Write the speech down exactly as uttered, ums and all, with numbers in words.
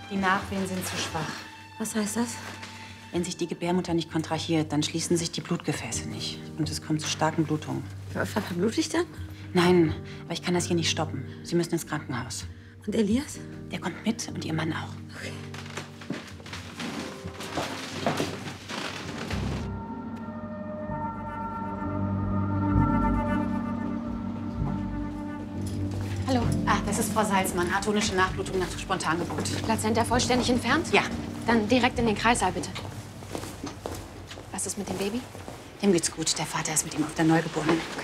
Die Nachwehen sind zu schwach. Was heißt das? Wenn sich die Gebärmutter nicht kontrahiert, dann schließen sich die Blutgefäße nicht. Und es kommt zu starken Blutungen. Verblute ich dann? Nein, aber ich kann das hier nicht stoppen. Sie müssen ins Krankenhaus. Und Elias? Der kommt mit und Ihr Mann auch. Okay. Hallo. Ah, das ist Frau Salzmann. Atonische Nachblutung nach Spontangeburt. Plazenta vollständig entfernt? Ja. Dann direkt in den Kreissaal, bitte. Was ist mit dem Baby? Dem geht's gut. Der Vater ist mit ihm auf der Neugeborenen. Okay.